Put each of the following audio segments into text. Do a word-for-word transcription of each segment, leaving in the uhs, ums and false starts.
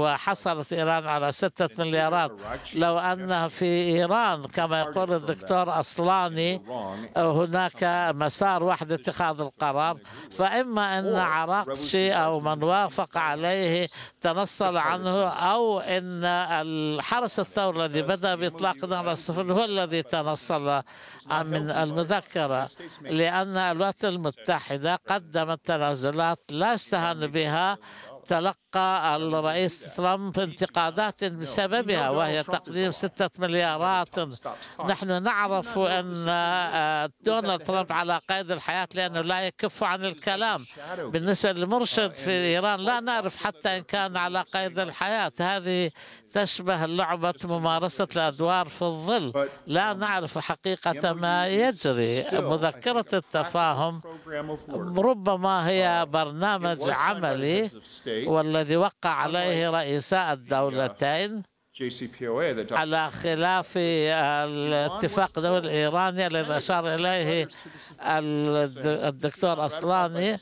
وحصلت إيران على ستة مليارات. لو أن في إيران كما يقول الدكتور أصلاني هناك مسار واحد اتخاذ القرار، فإما أن عراقشي أو من وافق عليه تنصل عنه، أو أن الحرس الثوري الذي بدأ بإطلاق نار السفن هو الذي تنصل من المذكرة، لأن الولايات المتحدة قدمت تنازلات لا استهان بها تلقى الرئيس ترامب انتقادات بسببها، وهي تقديم ستة مليارات. نحن نعرف أن دونالد ترامب على قيد الحياة لأنه لا يكف عن الكلام. بالنسبة للمرشد في إيران لا نعرف حتى إن كان على قيد الحياة، هذه تشبه لعبة ممارسة الأدوار في الظل، لا نعرف حقيقة ما يجري. مذكرة التفاهم ربما هي برنامج عملي والذي وقع عليه رئيسا الدولتين على خلاف الاتفاق الدولي الإيراني الذي أشار إليه الدكتور أصلاني.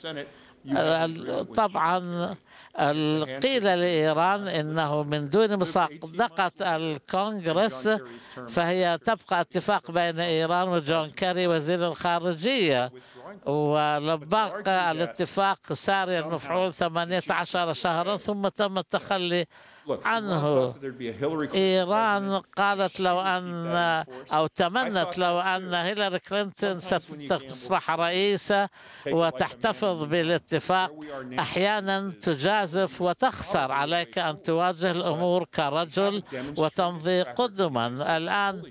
طبعا قيل لإيران إنه من دون مصادقة الكونغرس فهي تبقى اتفاق بين إيران وجون كيري وزير الخارجية، ولبقى الاتفاق ساري المفعول ثمانية عشر شهرا ثم تم التخلي عنه. إيران قالت لو أن أو تمنت لو أن هيلاري كلينتون ستصبح رئيسة وتحتفظ بالاتفاق. أحيانا تجازف وتخسر، عليك أن تواجه الأمور كرجل وتمضي قدما. الآن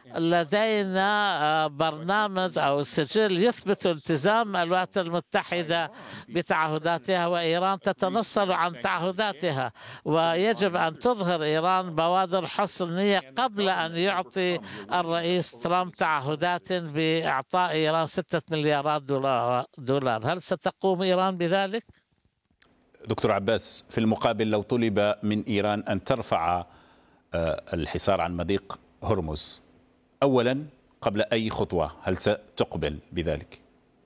لدينا برنامج أو سجل يثبت التزام الولايات المتحدة بتعهداتها، وإيران تتنصل عن تعهداتها، ويجب أن تظهر إيران بوادر حسن نية قبل أن يعطي الرئيس ترامب تعهدات بإعطاء إيران ستة مليارات دولار. هل ستقوم إيران بذلك؟ دكتور عباس، في المقابل لو طلب من إيران أن ترفع الحصار عن مضيق هرمز أولا قبل أي خطوة، هل ستقبل بذلك؟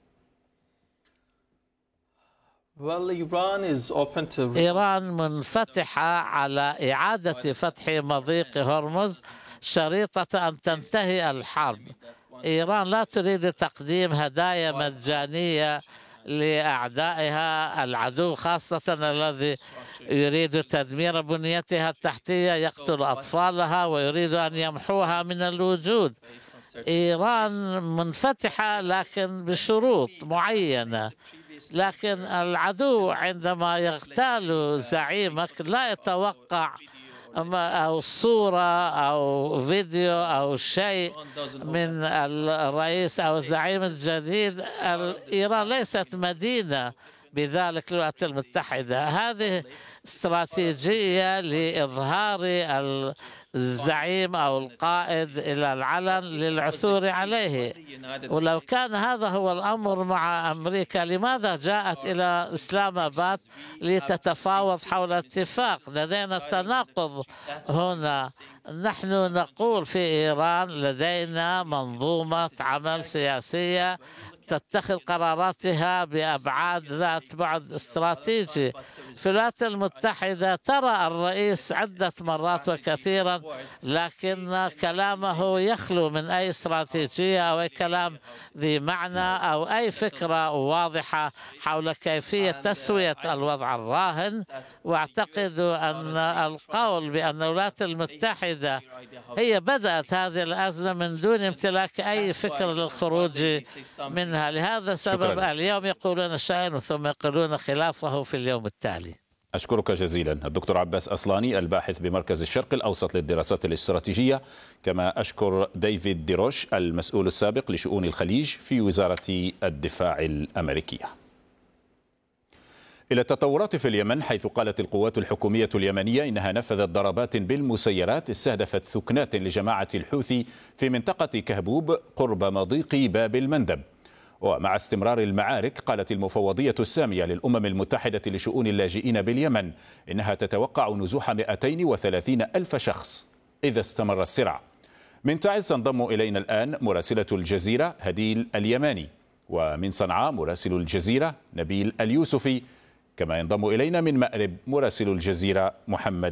إيران منفتحة على إعادة فتح مضيق هرمز شريطة أن تنتهي الحرب. إيران لا تريد تقديم هدايا مجانية لأعدائها العدو، خاصة الذي يريد تدمير بنيتها التحتية، يقتل أطفالها ويريد أن يمحوها من الوجود. إيران منفتحة لكن بشروط معينة، لكن العدو عندما يغتال زعيمك لا يتوقع أو صورة أو فيديو أو شيء من الرئيس أو الزعيم الجديد. إيران ليست مدينة بذلك الولايات المتحدة. هذه استراتيجية لإظهار الزعيم أو القائد إلى العلن للعثور عليه. ولو كان هذا هو الأمر مع أمريكا، لماذا جاءت إلى إسلام آباد لتتفاوض حول اتفاق؟ لدينا تناقض هنا. نحن نقول في إيران لدينا منظومة عمل سياسية تتخذ قراراتها بأبعاد ذات بعد استراتيجي. في الولايات المتحدة ترى الرئيس عدة مرات وكثيرا، لكن كلامه يخلو من أي استراتيجية أو أي كلام ذي معنى أو أي فكرة واضحة حول كيفية تسوية الوضع الراهن. واعتقد أن القول بأن الولايات المتحدة هي بدأت هذه الأزمة من دون امتلاك أي فكر للخروج منها. لهذا السبب اليوم يقولون شيئا ثم يقولون خلافه في اليوم التالي. أشكرك جزيلا الدكتور عباس أصلاني، الباحث بمركز الشرق الأوسط للدراسات الاستراتيجية، كما أشكر ديفيد ديروش المسؤول السابق لشؤون الخليج في وزارة الدفاع الأمريكية. إلى التطورات في اليمن، حيث قالت القوات الحكومية اليمنية إنها نفذت ضربات بالمسيرات استهدفت ثكنات لجماعة الحوثي في منطقة كهبوب قرب مضيق باب المندب. ومع استمرار المعارك، قالت المفوضية السامية للأمم المتحدة لشؤون اللاجئين باليمن إنها تتوقع نزوح مئتين وثلاثين ألف شخص إذا استمر الصراع. من تعز تنضم إلينا الآن مراسلة الجزيرة هديل اليماني، ومن صنعاء مراسل الجزيرة نبيل اليوسفي، كما ينضم إلينا من مأرب مراسل الجزيرة محمد